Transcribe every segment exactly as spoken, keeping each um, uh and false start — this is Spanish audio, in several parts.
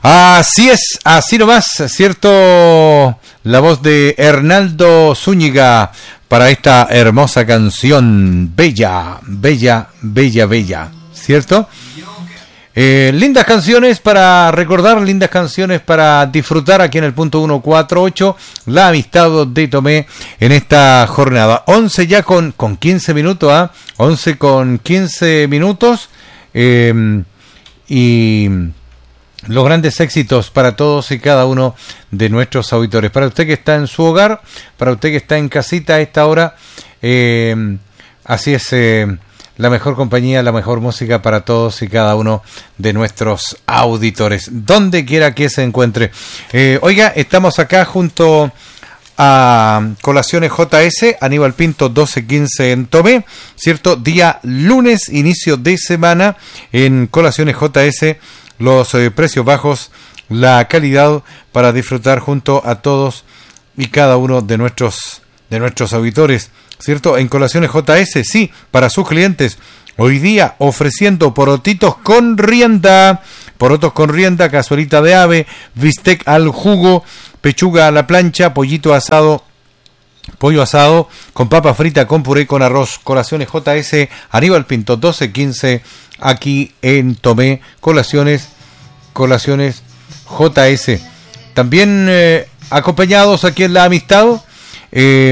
Así es, así nomás, ¿cierto? La voz de Hernaldo Zúñiga para esta hermosa canción, bella, bella, bella, bella, ¿cierto? Eh, lindas canciones para recordar, lindas canciones para disfrutar aquí en el punto ciento cuarenta y ocho, la amistad de Tomé en esta jornada. once ya con, con quince minutos, ¿ah? ¿eh? once con quince minutos eh, y los grandes éxitos para todos y cada uno de nuestros auditores. Para usted que está en su hogar, para usted que está en casita a esta hora, eh, así es, eh, la mejor compañía, la mejor música para todos y cada uno de nuestros auditores, donde quiera que se encuentre. Eh, oiga, estamos acá junto a Colaciones J S, Aníbal Pinto doce quince en Tomé, ¿cierto? Día lunes, inicio de semana en Colaciones J S. Los eh, precios bajos, la calidad para disfrutar junto a todos y cada uno de nuestros de nuestros auditores, ¿cierto? En Colaciones J S, sí, para sus clientes. Hoy día ofreciendo porotitos con rienda, porotos con rienda, cazuelita de ave, bistec al jugo, pechuga a la plancha, pollito asado, pollo asado con papa frita, con puré, con arroz. Colaciones J S, Aníbal Pinto doce quince, aquí en Tomé. Colaciones, Colaciones J S. También eh, acompañados aquí en la amistad eh,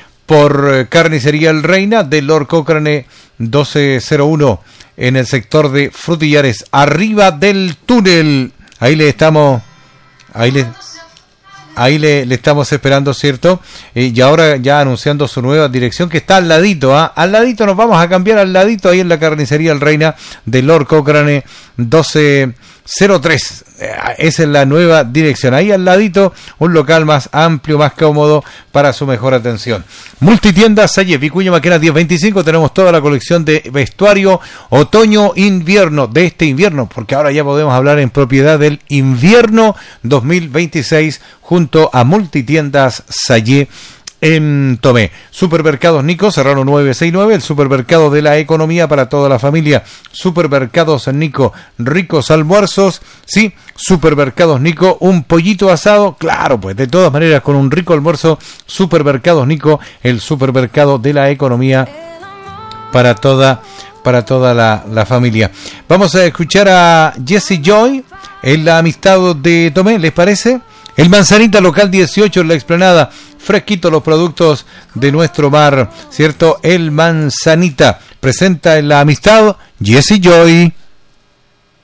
por Carnicería El Reina de Lord Cochrane doce cero uno en el sector de Frutillares, arriba del túnel. Ahí le estamos, ahí le Ahí le, le estamos esperando, ¿cierto? Eh, y ahora ya anunciando su nueva dirección, que está al ladito, ¿ah? ¿eh? Al ladito, nos vamos a cambiar al ladito, ahí en la Carnicería El Reina de Lord Cochrane doce cero tres. Eh, esa es la nueva dirección. Ahí al ladito, un local más amplio, más cómodo para su mejor atención. Multitiendas Salle, Vicuña Maquena diez veinticinco. Tenemos toda la colección de vestuario otoño-invierno de este invierno, porque ahora ya podemos hablar en propiedad del invierno dos mil veintiséis junto a Multitiendas Salle en Tomé. Supermercados Nico, Serrano nueve sesenta y nueve, el supermercado de la economía para toda la familia. Supermercados Nico, ricos almuerzos, sí, Supermercados Nico, un pollito asado, claro, pues de todas maneras con un rico almuerzo. Supermercados Nico, el supermercado de la economía para toda para toda la, la familia. Vamos a escuchar a Jesse Joy en la amistad de Tomé, ¿les parece? El Manzanita, local dieciocho en la explanada. Fresquito los productos de nuestro mar, ¿cierto? El Manzanita presenta en la amistad Jesse Joy.